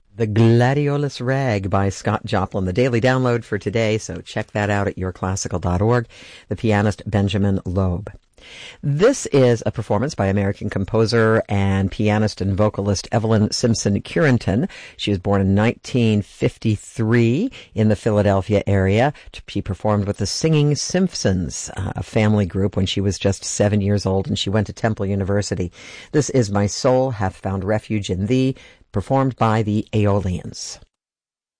The Gladiolus Rag by Scott Joplin, the daily download for today, so check that out at yourclassical.org. The pianist Benjamin Loeb. This is a performance by American composer and pianist and vocalist Evelyn Simpson Curenton. She was born in 1953 in the Philadelphia area. She performed with the Singing Simpsons, a family group, when she was just 7 years old, and she went to Temple University. This is My Soul Hath Found Refuge in Thee, performed by the Aeolians.